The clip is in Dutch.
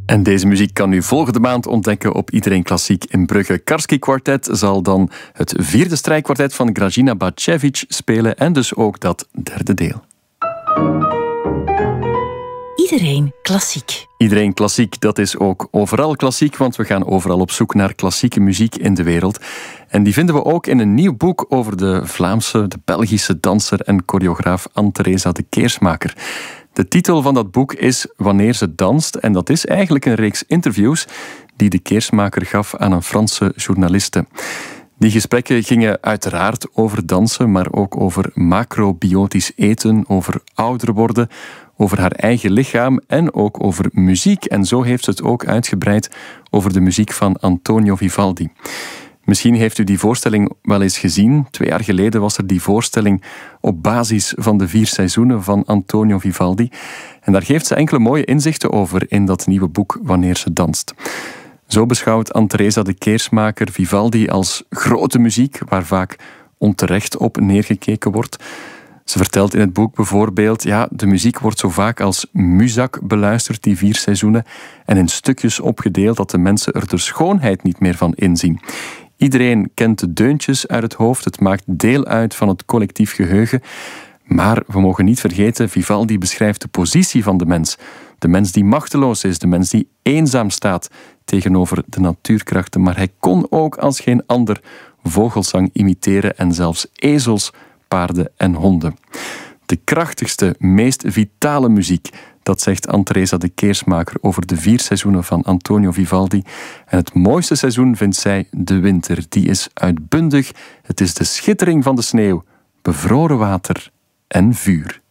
En deze muziek kan u volgende maand ontdekken op Iedereen Klassiek in Brugge. Karski Quartet zal dan het 4e strijkkwartet van Grażyna Bacevich spelen en dus ook dat 3e deel. Iedereen Klassiek. Iedereen Klassiek, dat is ook overal klassiek, want we gaan overal op zoek naar klassieke muziek in de wereld. En die vinden we ook in een nieuw boek over de Vlaamse, de Belgische danser en choreograaf Anne-Theresa de Keersmaker. De titel van dat boek is Wanneer ze danst en dat is eigenlijk een reeks interviews die de Keersmaker gaf aan een Franse journaliste. Die gesprekken gingen uiteraard over dansen, maar ook over macrobiotisch eten, over ouder worden, over haar eigen lichaam en ook over muziek. En zo heeft ze het ook uitgebreid over de muziek van Antonio Vivaldi. Misschien heeft u die voorstelling wel eens gezien. 2 jaar geleden was er die voorstelling op basis van de 4 seizoenen van Antonio Vivaldi. En daar geeft ze enkele mooie inzichten over in dat nieuwe boek Wanneer ze danst. Zo beschouwt Anne-Theresa de Keersmaker Vivaldi als grote muziek, waar vaak onterecht op neergekeken wordt. Ze vertelt in het boek bijvoorbeeld, de muziek wordt zo vaak als muzak beluisterd, die 4 seizoenen, en in stukjes opgedeeld dat de mensen er de schoonheid niet meer van inzien. Iedereen kent de deuntjes uit het hoofd, het maakt deel uit van het collectief geheugen. Maar we mogen niet vergeten, Vivaldi beschrijft de positie van de mens. De mens die machteloos is, de mens die eenzaam staat tegenover de natuurkrachten. Maar hij kon ook als geen ander vogelzang imiteren en zelfs ezels, paarden en honden. De krachtigste, meest vitale muziek, dat zegt Anne-Theresa de Keersmaker over de 4 seizoenen van Antonio Vivaldi. En het mooiste seizoen vindt zij de winter. Die is uitbundig. Het is de schittering van de sneeuw, bevroren water en vuur.